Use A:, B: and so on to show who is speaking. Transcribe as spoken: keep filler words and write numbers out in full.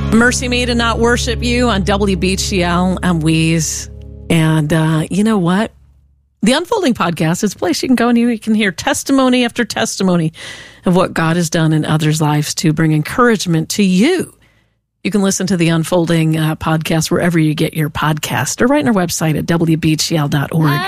A: Mercy Me to Not Worship You on W B H L. I'm Weeze. And uh, you know what? The Unfolding Podcast is a place you can go and you can hear testimony after testimony of what God has done in others' lives to bring encouragement to you. You can listen to the Unfolding uh, Podcast wherever you get your podcast or right on our website at W B H L dot org.